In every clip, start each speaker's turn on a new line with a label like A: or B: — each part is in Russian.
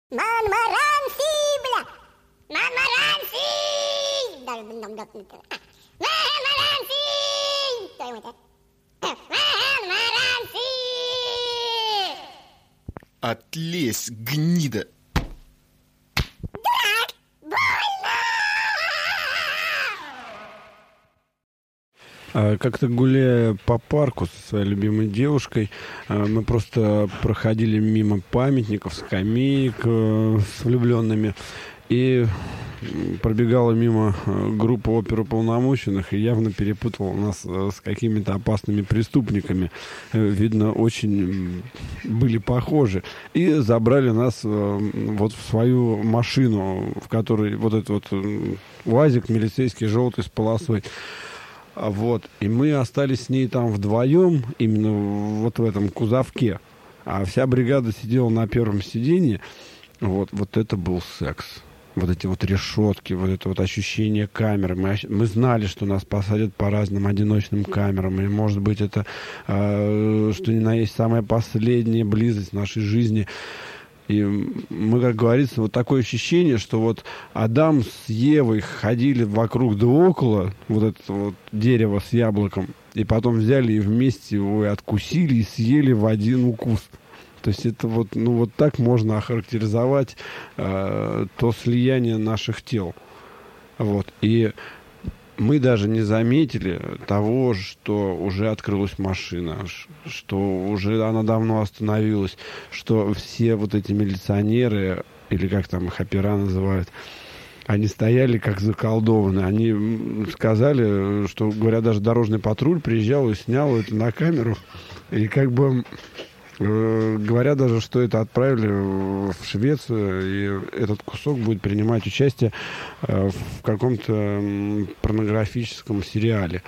A: Монмаранси, бля! Монмаранси! Монмаранси!
B: Отлезь, гнида!
A: Дурак! Больно!
C: Как-то гуляя по парку со своей любимой девушкой, мы просто проходили мимо памятников, скамеек с влюбленными, и пробегала мимо группа оперуполномоченных и явно перепутала нас с какими-то опасными преступниками. Видно, очень были похожи. И забрали нас вот в свою машину, в которой вот этот вот УАЗик милицейский желтый с полосой. Вот. И мы остались с ней там вдвоем, именно вот в этом кузовке. А вся бригада сидела на первом сиденье. Вот это был секс. Вот эти вот решетки, вот это вот ощущение камеры. Мы знали, что нас посадят по разным одиночным камерам. И, может быть, это, что ни на есть, самая последняя близость в нашей жизни. И мы, как говорится, вот такое ощущение, что вот Адам с Евой ходили вокруг да около вот это вот дерево с яблоком, и потом взяли и вместе его и откусили, и съели в один укус. То есть это вот, ну вот так можно охарактеризовать то слияние наших тел. Вот. И мы даже не заметили того, что уже открылась машина, что уже она давно остановилась, что все вот эти милиционеры, или как там их опера называют, они стояли как заколдованные. Они сказали, что, говорят, даже дорожный патруль приезжал и снял это на камеру. И как бы говорят даже, что это отправили в Швецию, и этот кусок будет принимать участие в каком-то порнографическом сериале.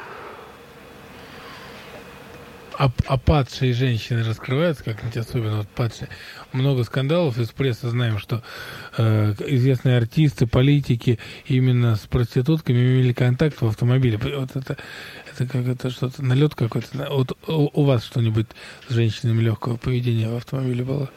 D: А падшие женщины раскрываются как-нибудь, особенно вот падшие? Много скандалов из прессы знаем, что известные артисты, политики именно с проститутками имели контакт в автомобиле. Вот это как это что-то, налет какой-то. Вот у вас что-нибудь с женщинами легкого поведения в автомобиле было?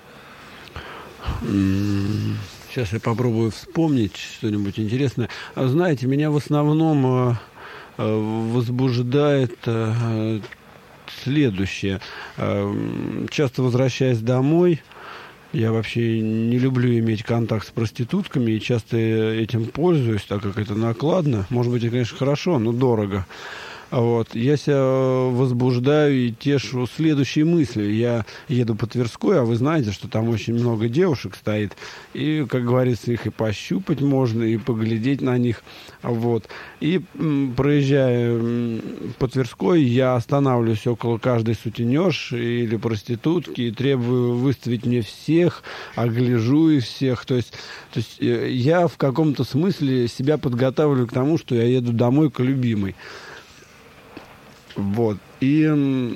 C: Сейчас я попробую вспомнить что-нибудь интересное. Знаете, меня в основном возбуждает следующее. Часто возвращаясь домой, я вообще не люблю иметь контакт с проститутками и часто этим пользуюсь, так как это накладно. Может быть, это, конечно, хорошо, но дорого. Вот. Я себя возбуждаю и тешу следующие мысли. Я еду по Тверской, а вы знаете, что там очень много девушек стоит. И, как говорится, их и пощупать можно, и поглядеть на них. Вот. И, проезжая по Тверской, я останавливаюсь около каждой сутенерши или проститутки и требую выставить мне всех, огляжу их всех. То есть я в каком-то смысле себя подготавливаю к тому, что я еду домой к любимой. Вот. И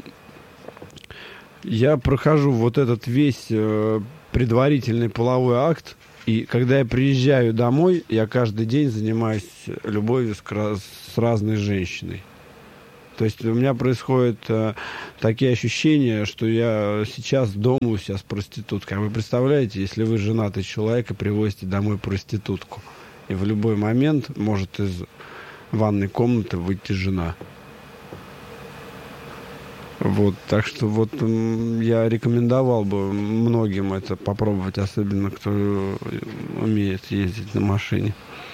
C: я прохожу вот этот весь предварительный половой акт, и когда я приезжаю домой, я каждый день занимаюсь любовью с разной женщиной. То есть у меня происходят такие ощущения, что я сейчас дома у себя с проституткой. А вы представляете, если вы женатый человек и привозите домой проститутку, и в любой момент может из ванной комнаты выйти жена. Вот, так что вот я рекомендовал бы многим это попробовать, особенно кто умеет ездить на машине.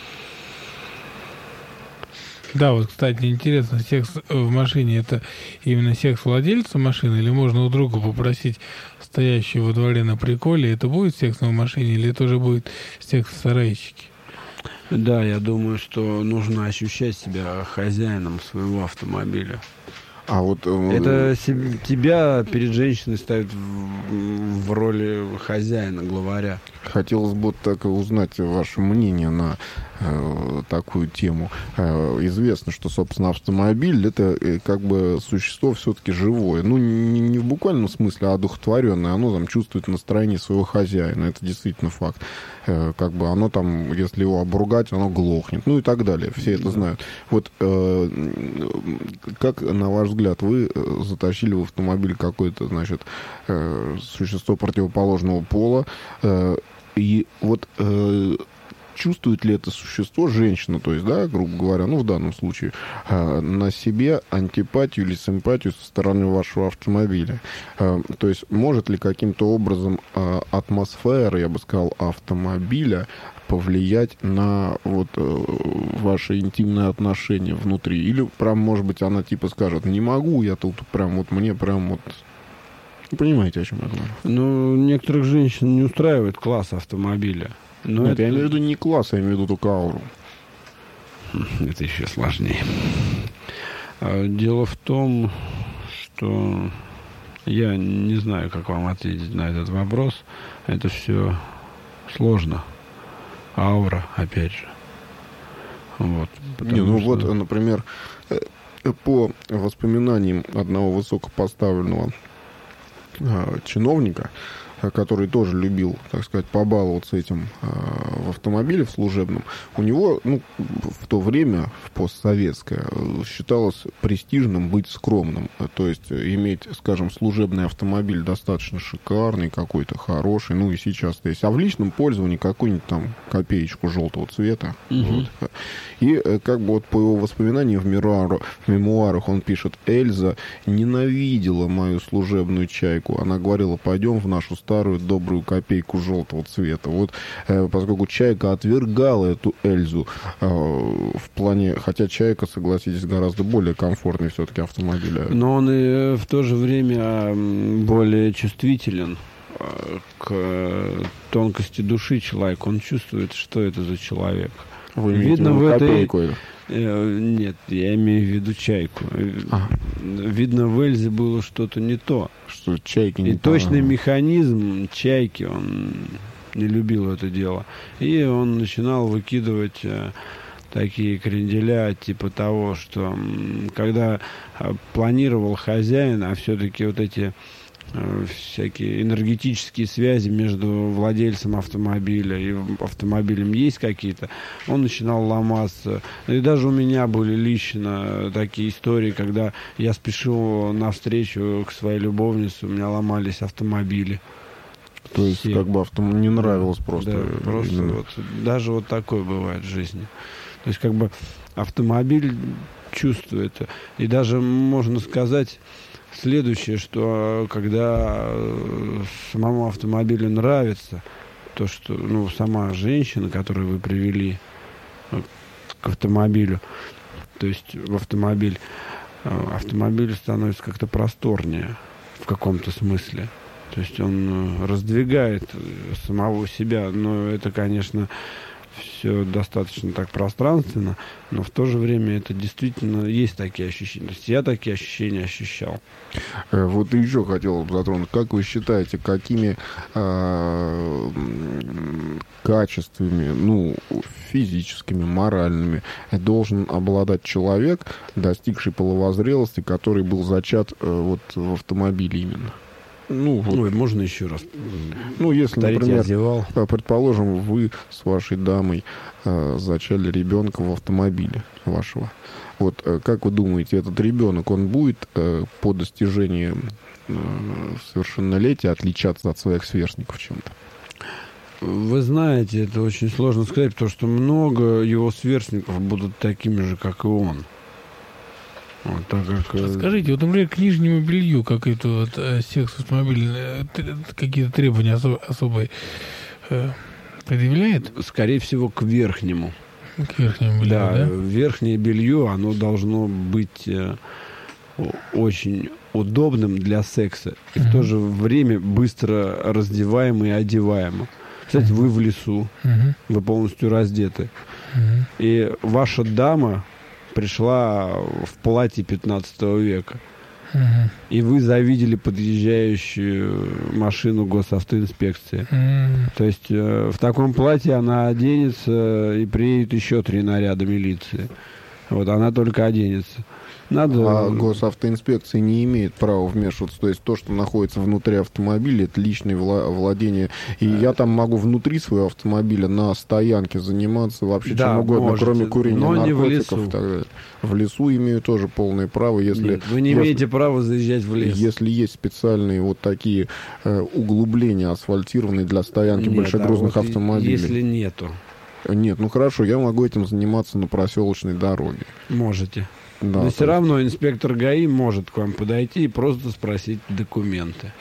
D: Да, вот, кстати, интересно, секс в машине — это именно секс владельца машины, или можно у друга попросить, стоящего во дворе на приколе, это будет секс в машине, или это уже будет секс в сарайчике?
C: Да, я думаю, что нужно ощущать себя хозяином своего автомобиля.
E: А вот
C: это тебя перед женщиной ставят в роли хозяина, главаря.
E: Хотелось бы так узнать ваше мнение на такую тему. Известно, что, собственно, автомобиль — это как бы существо все-таки живое. Ну, не в буквальном смысле, а одухотворенное. Оно там чувствует настроение своего хозяина. Это действительно факт. Как бы оно там, если его обругать, оно глохнет. Ну и так далее. Все это знают. Вот как, на ваш взгляд, вы затащили в автомобиль какое-то, значит, существо противоположного пола, И вот чувствует ли это существо, женщина, то есть, да, грубо говоря, ну, в данном случае, на себе антипатию или симпатию со стороны вашего автомобиля? То есть, может ли каким-то образом атмосфера, я бы сказал, автомобиля повлиять на вот ваши интимные отношения внутри? Или прям, может быть, она типа скажет: не могу, я тут прям вот, мне прям вот... Вы понимаете, о чем я говорю?
C: Ну, некоторых женщин не устраивает класс автомобиля. Но
E: Нет, я имею в виду не класс, я имею в виду только ауру.
C: Это еще сложнее. Дело в том, что я не знаю, как вам ответить на этот вопрос. Это все сложно. Аура, опять же. Вот,
E: Не, ну
C: что...
E: вот, например, по воспоминаниям одного высокопоставленного чиновника, который тоже любил, так сказать, побаловаться этим в автомобиле в служебном, у него, ну, в то время, в постсоветское, считалось престижным быть скромным. То есть иметь, скажем, служебный автомобиль достаточно шикарный, какой-то хороший, ну и сейчас есть. А в личном пользовании какую-нибудь там копеечку желтого цвета. Вот. И как бы вот по его воспоминаниям в мемуарах он пишет: Эльза ненавидела мою служебную чайку. Она говорила: пойдем в нашу старую добрую копейку желтого цвета. Вот поскольку чайка отвергала эту Эльзу в плане, хотя чайка, согласитесь, гораздо более комфортный все-таки автомобиль.
C: Но он и в то же время более чувствителен к тонкости души человека. Он чувствует, что это за человек.
E: Вы имеете
C: Видно в
E: копейку?
C: Нет, я имею в виду чайку. Видно, в Эльзе было что-то не то.
E: Что чайки не
C: И точный механизм чайки, он не любил это дело. И он начинал выкидывать такие кренделя, типа того, что когда планировал хозяин, а все-таки вот эти всякие энергетические связи между владельцем автомобиля и автомобилем есть какие-то, он начинал ломаться. И даже у меня были лично такие истории, когда я спешил навстречу к своей любовнице, у меня ломались автомобили.
E: То есть,
C: Все.
E: как бы не нравилось просто.
C: Да, просто
E: именно.
C: вот, даже вот такое бывает в жизни. То есть, как бы автомобиль чувствует. И даже можно сказать следующее, что когда самому автомобилю нравится то, что, ну, сама женщина, которую вы привели к автомобилю, то есть в автомобиль становится как-то просторнее в каком-то смысле. То есть он раздвигает самого себя, но это, конечно, все достаточно так пространственно, но в то же время это действительно есть такие ощущения. То есть я такие ощущения ощущал.
E: Вот еще хотел бы затронуть. Как вы считаете, какими качествами, ну, физическими, моральными, должен обладать человек, достигший половозрелости, который был зачат вот в автомобиле именно? Ну, вот.
C: Ой, можно еще раз?
E: Ну, если,
C: Повторите,
E: например,
C: озевал.
E: предположим, вы с вашей дамой зачали ребенка в автомобиле вашего. Вот как вы думаете, этот ребенок, он будет по достижении совершеннолетия отличаться от своих сверстников чем-то?
C: Вы знаете, это очень сложно сказать, потому что много его сверстников будут такими же, как и он. Вот, так как...
D: Скажите, вот, например, к нижнему белью, как это вот секс автомобильный, какие-то требования особые предъявляет?
C: Скорее всего, к верхнему.
D: К верхнему белью, да?
C: Верхнее белье, оно должно быть очень удобным для секса. И в то же время быстро раздеваемо и одеваемо. Кстати, вы в лесу, вы полностью раздеты. И ваша дама пришла в платье 15 века. И вы завидели подъезжающую машину госавтоинспекции. То есть в таком платье она оденется, и приедет еще 3 наряда милиции. Вот она только оденется. Надо...
E: А госавтоинспекция не имеет права вмешиваться. То есть то, что находится внутри автомобиля, это личное владение. И я там могу внутри своего автомобиля на стоянке заниматься вообще
C: Да,
E: чем угодно,
C: можете,
E: кроме курения
C: но не в
E: наркотиков
C: лесу.
E: и так далее. В лесу имею тоже полное право, если...
C: Нет, вы не
E: если-
C: имеете права заезжать в лес.
E: Если есть специальные вот такие углубления асфальтированные для стоянки
C: Нет,
E: большегрузных
C: а вот
E: автомобилей.
C: Если нету,
E: Нет, ну хорошо, я могу этим заниматься на проселочной дороге.
C: можете.
E: Да,
C: Но
E: то
C: все равно инспектор ГАИ может к вам подойти и просто спросить документы.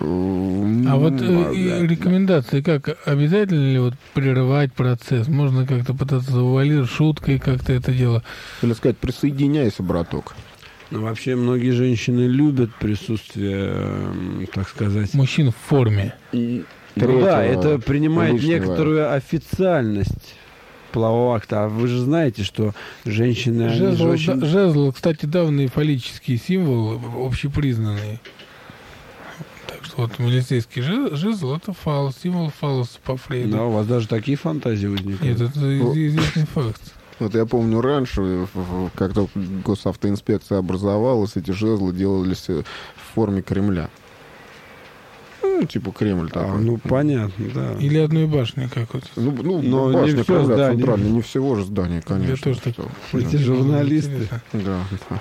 D: А вот рекомендации как? Обязательно ли вот прерывать процесс? Можно как-то пытаться завуалировать шуткой как-то это дело?
E: Или сказать, присоединяйся, браток.
C: Но вообще многие женщины любят присутствие, так сказать...
D: Мужчин в форме.
C: Ну
E: Третьего
C: да, это принимает
E: лишнего.
C: некоторую официальность полового акта. А вы же знаете, что женщины... они же очень...
D: Жезл, кстати, давний фаллический символ, общепризнанный. Так что вот милицейский жезл — это фалос, символ фалоса по Фрейду.
C: Да, у вас даже такие фантазии возникают.
D: Нет, это известный факт.
E: Вот я помню раньше, когда госавтоинспекция образовалась, эти жезлы делались в форме Кремля. Ну, типа Кремль такой.
C: Ну, понятно, да.
D: Или одной башни какой-то.
E: Ну,
C: Но не
E: башня
C: всё
E: Кремля
C: здание.
E: центральная, не всего же здания, конечно.
D: Я тоже так...
C: Эти журналисты.
D: Интересно.
E: Да, да.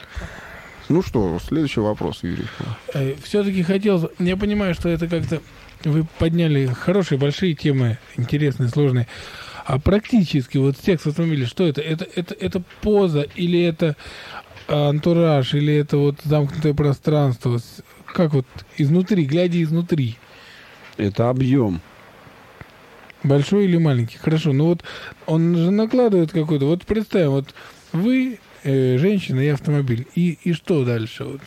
E: Ну что, следующий вопрос, Юрий.
D: Все-таки хотел... Я понимаю, что это как-то... Вы подняли хорошие, большие темы, интересные, сложные. А практически вот секс в автомобиле, что это? Это поза или это антураж, или это вот замкнутое пространство? Как вот изнутри, глядя изнутри?
C: Это объем.
D: Большой или маленький? Хорошо, ну вот он же накладывает какой-то... Вот представим, вот вы, женщина и автомобиль. И что дальше? Вот?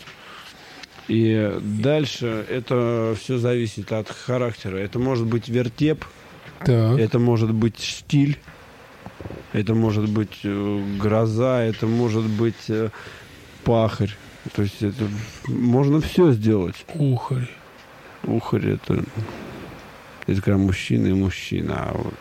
C: И дальше это все зависит от характера. Это может быть вертеп,
D: Так.
C: это может быть штиль, это может быть гроза, это может быть пахарь. То есть это можно все сделать.
D: Ухарь.
C: Ухарь это когда мужчина и мужчина, а вот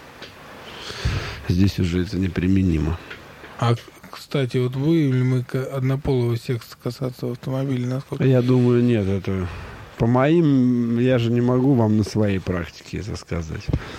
C: здесь уже это неприменимо.
D: А, кстати, вот будем ли мы однополого секса касаться в автомобиле? Насколько?
C: Я думаю, нет, это по моим, я же не могу вам на своей практике это сказать.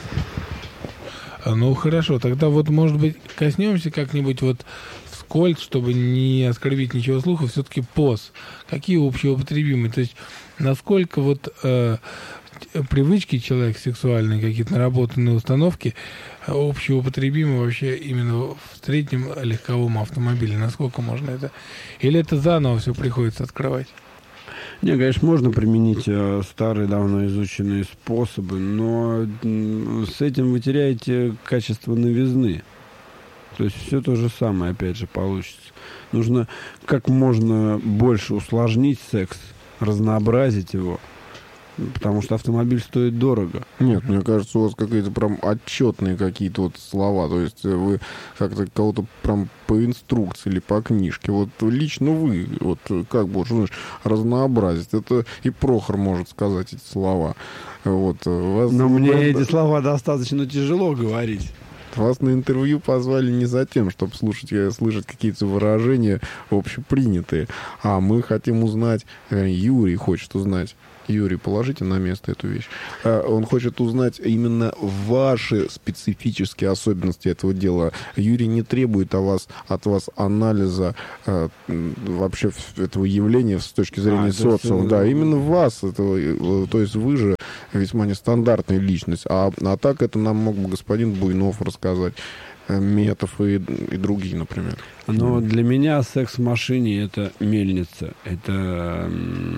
D: Ну, хорошо, тогда вот, может быть, коснемся как-нибудь вот вскользь, чтобы не оскорбить ничего слуха, все-таки поз. Какие общеупотребимые? То есть, насколько вот привычки человека сексуальные, какие-то наработанные установки, общеупотребимы вообще именно в среднем легковом автомобиле? Насколько можно это? Или это заново все приходится открывать?
C: Не, конечно, можно применить старые, давно изученные способы, но с этим вы теряете качество новизны. То есть все то же самое, опять же, получится. Нужно как можно больше усложнить секс, разнообразить его, потому что автомобиль стоит дорого.
E: Нет, мне кажется, у вас какие-то прям отчетные какие-то вот слова. То есть вы как-то кого-то прям по инструкции или по книжке. Вот лично вы, вот как бы, знаешь, разнообразить. Это и Прохор может сказать эти слова. Вот, вас,
C: Но мне эти слова достаточно тяжело говорить.
E: Вас на интервью позвали не за тем, чтобы слышать какие-то выражения общепринятые. А мы хотим узнать, Юрий хочет узнать. Юрий, положите на место эту вещь. Он хочет узнать именно ваши специфические особенности этого дела. Юрий не требует от вас анализа вообще этого явления с точки зрения социума. Да, именно вас. То есть вы же весьма нестандартная личность. А так это нам мог бы господин Буйнов рассказать. Метов и другие, например.
C: Но для меня секс в машине — это мельница. Это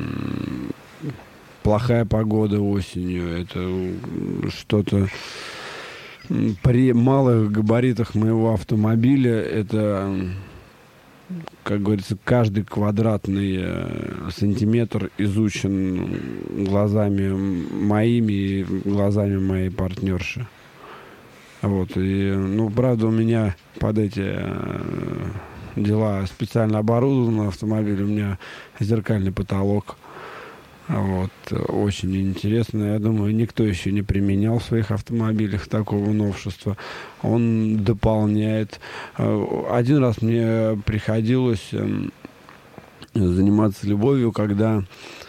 C: плохая погода осенью. Это что-то при малых габаритах моего автомобиля. Это, как говорится, каждый квадратный сантиметр изучен глазами моими и глазами моей партнерши. Вот, и, ну, правда, у меня под эти дела специально оборудован автомобиль, у меня зеркальный потолок, Вот, очень интересно. Я думаю, никто еще не применял в своих автомобилях такого новшества. Он дополняет. Один раз мне приходилось заниматься любовью, когда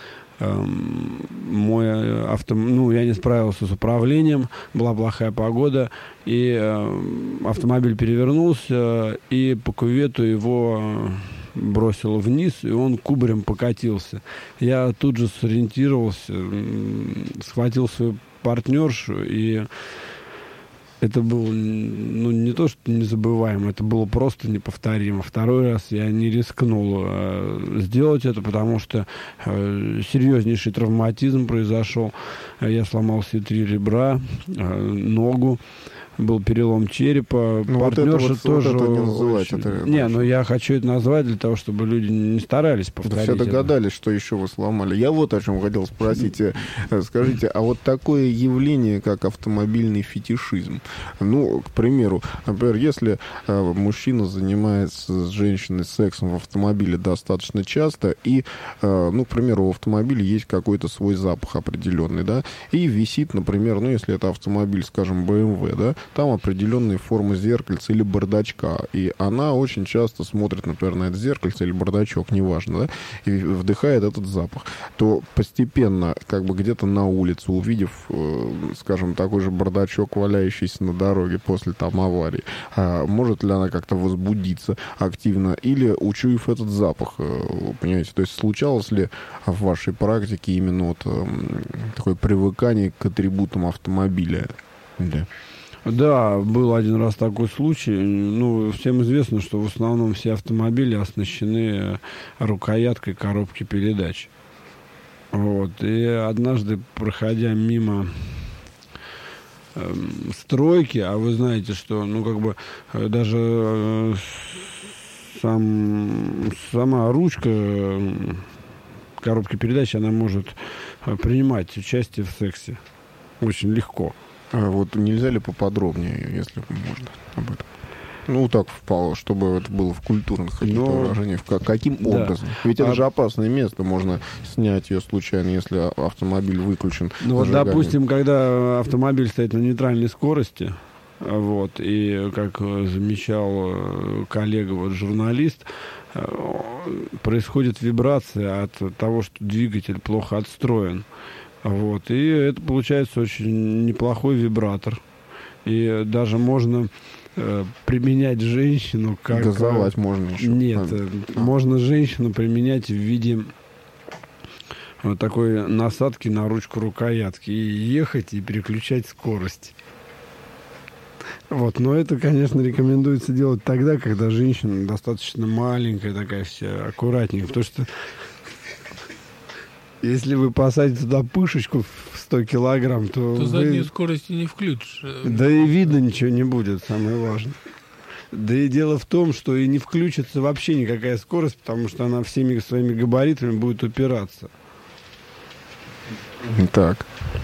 C: мой я не справился с управлением, была плохая погода, и автомобиль перевернулся, и по кювету его бросило вниз, и он кубарем покатился. Я тут же сориентировался, схватил свою партнершу, и это было, не то, что незабываемо, это было просто неповторимо. Второй раз я не рискнул сделать это, потому что серьезнейший травматизм произошел. Я сломал все 3 ребра, ногу. Был перелом черепа, партнерша тоже...
E: Вот это не называть.
C: Но я хочу это назвать для того, чтобы люди не старались повторить.
E: Все догадались, что еще вы сломали. Я вот о чем хотел спросить. Скажите, а вот такое явление, как автомобильный фетишизм, к примеру, например, если мужчина занимается с женщиной сексом в автомобиле достаточно часто, и, к примеру, у автомобиля есть какой-то свой запах определенный, да, и висит, например, если это автомобиль, скажем, BMW, да, там определенные формы зеркальца или бардачка. И она очень часто смотрит, например, на это зеркальце или бардачок, неважно, да, и вдыхает этот запах. То постепенно, где-то на улице, увидев, скажем, такой же бардачок, валяющийся на дороге после аварии, может ли она как-то возбудиться активно или учуяв этот запах, понимаете? То есть случалось ли в вашей практике именно такое привыкание к атрибутам автомобиля?
C: Да, был один раз такой случай. Всем известно, что в основном все автомобили оснащены рукояткой коробки передач. Вот. И однажды, проходя мимо стройки, а вы знаете, что, даже сама ручка коробки передач, она может принимать участие в сексе очень легко.
E: Вот нельзя ли поподробнее, если можно, об этом? Так, чтобы это было в культурных каких-то выражениях. Каким образом? Ведь это же опасное место. Можно снять ее случайно, если автомобиль выключен.
C: Допустим, когда автомобиль стоит на нейтральной скорости, и, как замечал коллега, журналист, происходит вибрация от того, что двигатель плохо отстроен. И это получается очень неплохой вибратор. И даже можно применять женщину как...
E: Газовать можно еще.
C: Нет, можно женщину применять в виде такой насадки на ручку рукоятки. И ехать, и переключать скорость. Но это, конечно, рекомендуется делать тогда, когда женщина достаточно маленькая, такая вся аккуратненькая. Потому что если вы посадите туда пышечку в 100 килограмм, то
D: заднюю скорость не включишь.
C: Да и видно ничего не будет, самое важное. Да и дело в том, что и не включится вообще никакая скорость, потому что она всеми своими габаритами будет упираться.
E: Так.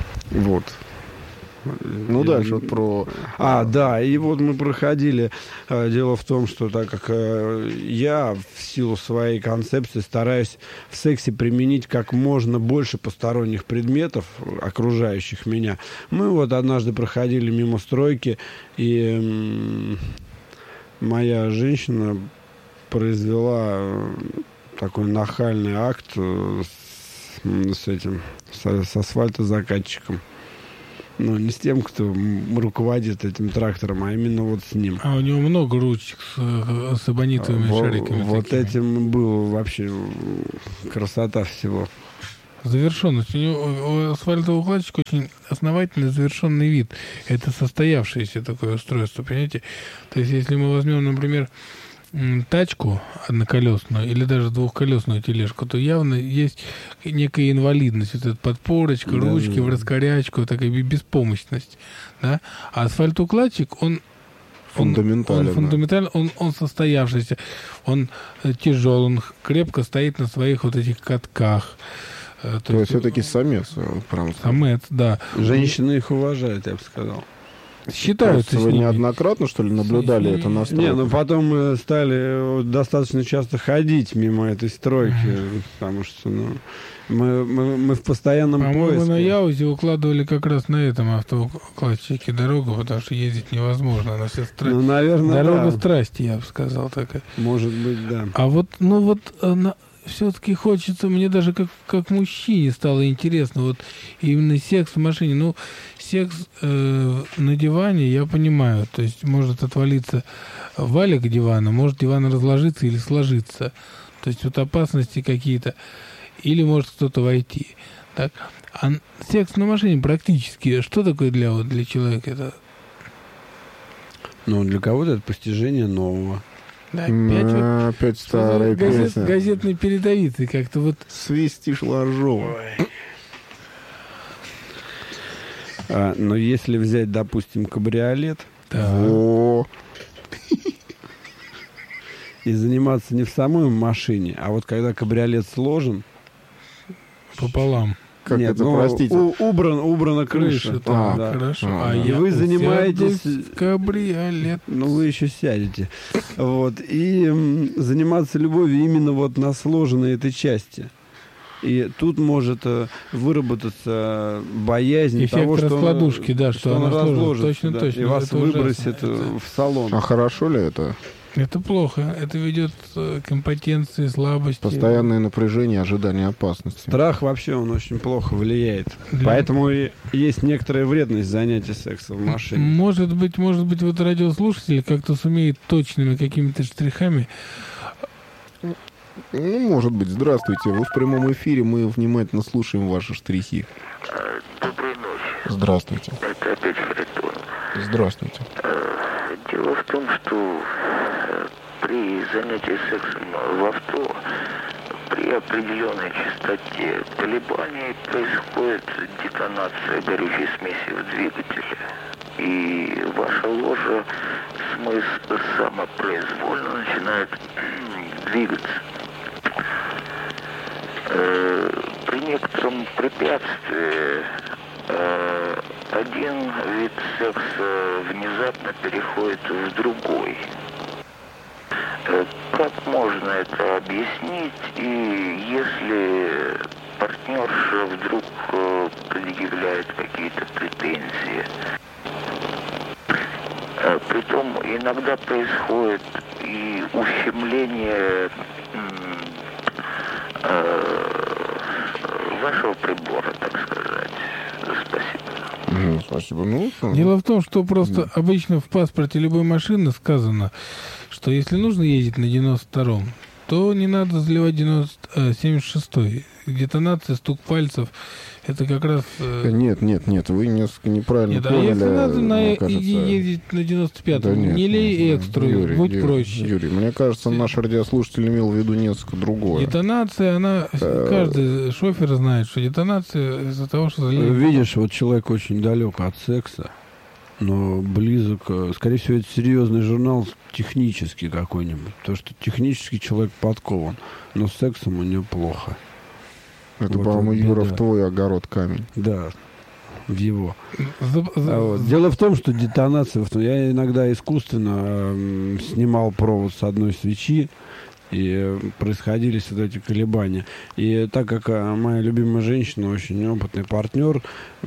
E: Дальше про...
C: Да, и мы проходили. Дело в том, что так как я в силу своей концепции стараюсь в сексе применить как можно больше посторонних предметов, окружающих меня, мы однажды проходили мимо стройки, и моя женщина произвела такой нахальный акт с асфальтозакатчиком. Не с тем, кто руководит этим трактором, а именно с ним.
D: А у него много ручек с эбонитовыми шариками.
C: Этим был вообще красота всего.
D: Завершенность. У него асфальтового укладчика очень основательный завершенный вид. Это состоявшееся такое устройство, понимаете? То есть, если мы возьмем, например, тачку одноколесную или даже двухколесную тележку, то явно есть некая инвалидность. Это подпорочка, ручки в раскорячку, такая беспомощность. Да? А асфальтоукладчик, он фундаментально, он состоявшийся, он тяжелый, он крепко стоит на своих этих катках.
E: То есть все-таки самец.
D: Самец, да.
C: Женщины их уважают, я бы сказал.
D: считаются
E: Кажется,
D: с
E: вы
D: ними.
E: неоднократно, что ли, наблюдали
D: ними.
E: это на
C: Не,
E: стройках?
C: ну потом мы стали достаточно часто ходить мимо этой стройки, потому что мы в постоянном
D: По-моему,
C: поиске.
D: на Яузе укладывали как раз на этом автоукладчике дорогу, потому что ездить невозможно. Она вся
C: Ну, наверное,
D: Дорога
C: да.
D: страсти, я бы сказал, такая.
C: Может быть, да.
D: А вот, все-таки хочется, мне даже как мужчине стало интересно, вот именно секс в машине. Ну, секс на диване, я понимаю, то есть может отвалиться валик дивана, может диван разложиться или сложиться. То есть вот опасности какие-то, или может кто-то войти. Так? А секс на машине практически, что такое для человека? Это
C: Ну, для кого-то это постижение нового.
D: да, опять вот
E: Опять старая песня.
D: газетной передовицы как-то вот.
E: Свистишь ложом.
C: Но если взять, допустим, кабриолет
D: Да.
E: О,
C: и заниматься не в самой машине, а вот когда кабриолет сложен,
D: Пополам.
E: как
C: нет,
E: это,
C: ну,
E: простите?
C: убрана крыша.
D: Крыша, так,
C: да.
D: хорошо.
E: А,
C: И
D: я
C: вы занимаетесь-
D: сяду в кабриолет.
C: Ну, вы еще сядете. Вот. И заниматься любовью именно вот на сложенной этой части. И тут может выработаться боязнь
D: Эффект
C: того, что
D: раскладушки, да, что она сложится.
C: разложится,
D: Точно,
C: да,
D: точно.
C: и вас
D: Это ужасно.
C: выбросит в салон.
E: А хорошо ли это?
D: Это плохо. Это ведет к импотенции, слабости.
E: Постоянное напряжение, ожидание опасности.
C: Страх вообще, он очень плохо влияет.
D: Для-
C: Поэтому и есть некоторая вредность занятия сексом в машине.
D: Может быть, вот радиослушатель как-то сумеет точными какими-то штрихами.
E: Ну, может быть. Здравствуйте. Вы в прямом эфире. Мы внимательно слушаем ваши штрихи.
F: Доброй ночи.
E: Здравствуйте.
F: Это опять Харитон.
E: Здравствуйте.
F: Дело в том, что при занятии сексом в авто при определенной частоте колебаний происходит детонация горючей смеси в двигателе. И ваша ложа самопроизвольно начинает двигаться. При некотором препятствии один вид секса внезапно переходит в другой. Как можно это объяснить, и если партнерша вдруг предъявляет какие-то претензии? Притом иногда происходит и ущемление вашего прибора, так сказать. Спасибо.
E: Спасибо. Ну,
D: Дело в том, что просто обычно в паспорте любой машины сказано, что если нужно ездить на 92-м, то не надо заливать 76-й. Детонация, стук пальцев, это как раз...
E: Нет, вы несколько неправильно
D: Нет, а
E: поняли.
D: если надо
E: мне кажется.
D: ездить на 95-м,
E: Да нет,
D: не лей экстру,
E: Юрий,
D: будь
E: Юрий,
D: проще.
E: Юрий, мне кажется, наш радиослушатель имел в виду несколько другое.
D: Детонация, она... Каждый шофер знает, что детонация из-за того, что залили...
C: Видишь, вот человек очень далек от секса, но близок, скорее всего, это серьезный журнал технический какой-нибудь, потому что технически человек подкован, но с сексом у него плохо.
E: Это,
C: Вот
E: по-моему,
C: он,
E: Юра,
C: беда.
E: в твой огород камень.
C: Да, в его. Дело в том, что детонация, я иногда искусственно снимал провод с одной свечи, и происходили вот эти колебания. И так как моя любимая женщина очень опытный партнер,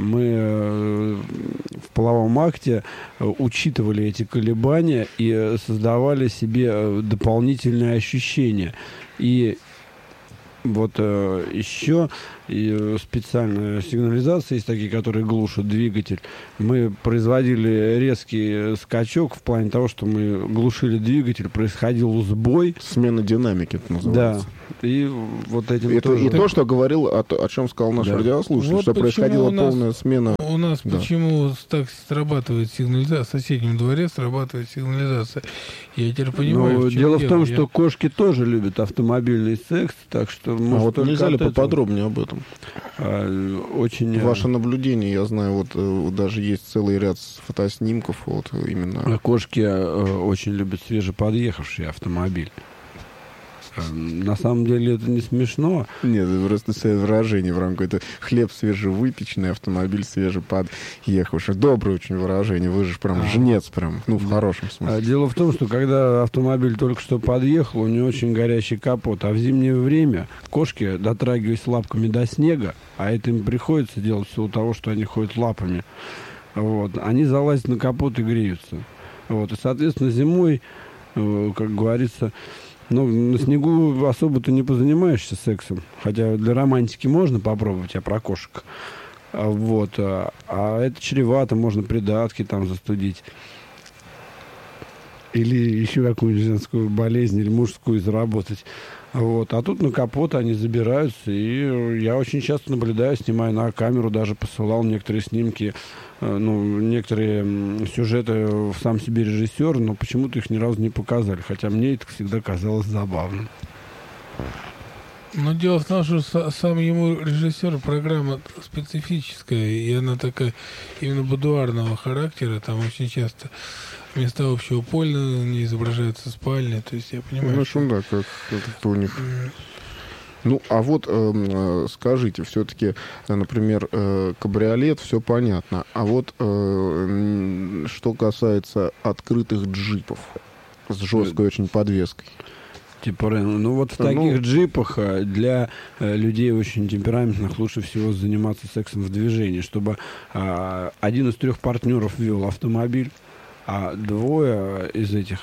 C: мы в половом акте учитывали эти колебания и создавали себе дополнительные ощущения. И вот еще и специальная сигнализация есть такие, которые глушат двигатель. Мы производили резкий скачок в плане того, что мы глушили двигатель, происходил сбой.
E: Смена динамики это называется.
C: Да. И вот этим
E: Это
C: тоже...
E: и то, что говорил, о чем сказал наш
C: Да.
E: радиослушатель,
D: Вот
E: что
D: почему
E: происходила
D: у нас-
E: полная смена.
D: У нас
E: Да.
D: почему так срабатывает сигнализация, в соседнем дворе срабатывает сигнализация. Я теперь понимаю,
C: Но
D: в чем
C: дело в том,
D: дело.
C: что кошки тоже любят автомобильный секс, так что...
E: А
C: может,
E: вот
C: только
E: нельзя ли
C: от этого.
E: поподробнее об этом?
C: Очень...
E: Ваше наблюдение, я знаю, вот даже есть целый ряд фотоснимков, вот именно.
C: Кошки очень любят свежеподъехавший автомобиль. На самом деле это не смешно.
E: Нет, это просто свое выражение в рамках. Это хлеб свежевыпеченный, автомобиль свежеподъехавший. Доброе очень выражение. Вы же прям жнец, прям, ну, в хорошем смысле.
C: Дело в том, что когда автомобиль только что подъехал, у него очень горячий капот. А в зимнее время кошки, дотрагиваясь лапками до снега, а это им приходится делать в силу того, что они ходят лапами, вот, они залазят на капот и греются. Вот, и, соответственно, зимой, как говорится, ну, на снегу особо-то не позанимаешься сексом. Хотя для романтики можно попробовать, я про кошек. Вот. А это чревато, можно придатки там застудить. Или еще какую-нибудь женскую болезнь, или мужскую заработать. Вот. А тут на капот они забираются, и я очень часто наблюдаю, снимаю на камеру, даже посылал некоторые снимки, ну, некоторые сюжеты в сам себе режиссер, но почему-то их ни разу не показали, хотя мне это всегда казалось забавным.
D: Но дело в том, что сам ему режиссер программа специфическая, и она такая именно будуарного характера, там очень часто вместо общего поля не изображаются спальни, то есть я понимаю.
E: Ну, что... да, как это у них. Ну, а вот скажите, все-таки, например, кабриолет, все понятно. А вот что касается открытых джипов с жесткой очень подвеской.
C: Типа, ну вот в таких джипах для людей очень темпераментных лучше всего заниматься сексом в движении, чтобы один из 3 партнеров вел автомобиль, а 2 из этих,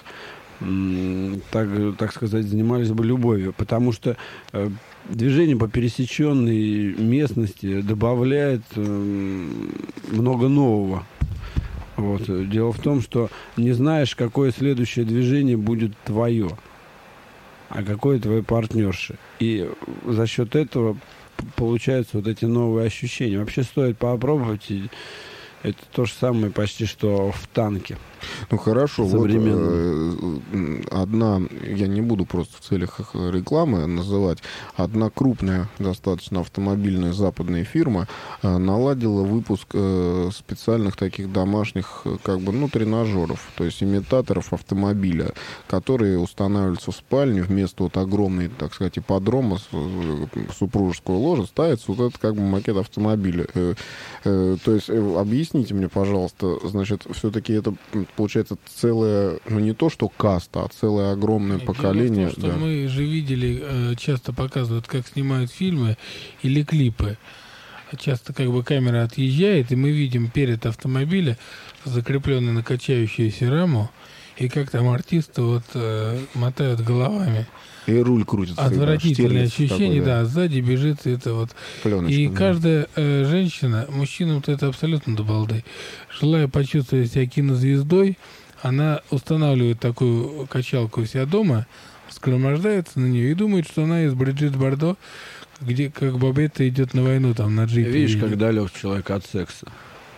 C: так сказать, занимались бы любовью, потому что движение по пересеченной местности добавляет много нового. Вот. Дело в том, что не знаешь, какое следующее движение будет твое, а какой твой партнерши. И за счет этого получаются вот эти новые ощущения. Вообще стоит попробовать. И это то же самое почти, что в танке.
E: Ну хорошо, вот одна, я не буду просто в целях рекламы называть, одна крупная достаточно автомобильная западная фирма наладила выпуск специальных таких домашних, как бы, ну, тренажеров, то есть имитаторов автомобиля, которые устанавливаются в спальне вместо вот огромной, так сказать, ипподрома супружеского ложа ставится вот этот, как бы, макет автомобиля. То есть объясните мне, пожалуйста, значит, все-таки это получается целое, ну не то что каста, а целое огромное поколение.
D: Дело в том, что мы же видели, часто показывают, как снимают фильмы или клипы. Часто как бы камера отъезжает, и мы видим перед автомобиля закрепленный на качающуюся раму, и как там артисты вот мотают головами.
E: И руль крутится.
D: Отвратительное ощущение,
E: такой, да.
D: Сзади бежит это вот.
E: Пленочка,
D: и
E: да.
D: каждая женщина, мужчинам-то это абсолютно до балды, желая почувствовать себя кинозвездой, она устанавливает такую качалку у себя дома, скромождается на нее и думает, что она из Бриджит Бардо, где как Бабетта идет на войну там на джипе.
C: Видишь, как далек человек от секса.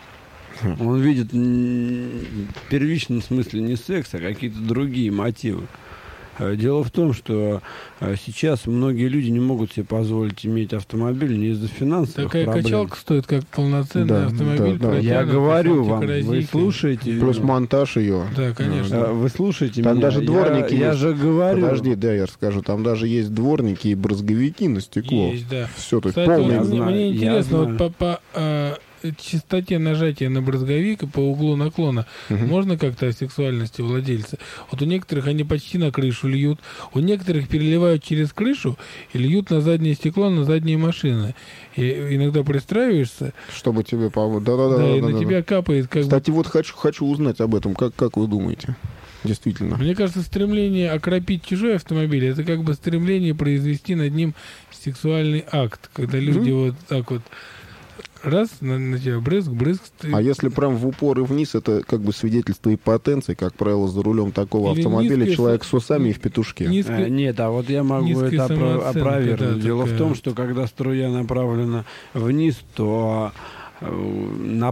C: Он видит в первичном смысле не секс, а какие-то другие мотивы. Дело в том, что сейчас многие люди не могут себе позволить иметь автомобиль не из-за финансовых
D: проблем. Такая качалка стоит, как полноценный автомобиль.
E: Да.
C: Я говорю вам, вы слушаете.
E: Плюс монтаж ее.
D: Да, конечно.
C: Вы слушаете
E: там
C: меня.
E: даже дворники
C: я
E: есть.
C: же говорю.
E: Подожди, да, я расскажу. Там даже есть дворники и брызговики на стекло.
D: Есть, да.
E: Все, то есть
D: Кстати,
E: полный...
D: мне интересно, вот по частоте нажатия на брызговик и по углу наклона можно как-то о сексуальности владельца? Вот у некоторых они почти на крышу льют, у некоторых переливают через крышу и льют на заднее стекло, на задние машины. И иногда пристраиваешься,
E: чтобы тебе
D: да, и на тебя капает как
E: Кстати, вот хочу узнать об этом. Как вы думаете? Действительно.
D: Мне кажется, стремление окропить чужой автомобиль, это как бы стремление произвести над ним сексуальный акт, когда люди вот так вот раз, на тебя брызг.
E: А если прям в упор и вниз, это как бы свидетельство импотенции, как правило, за рулем такого
D: или
E: автомобиля человек с усами и в петушке.
C: Нет, а вот я могу это опровергнуть.
D: Да,
C: Дело в том, что когда струя направлена вниз, то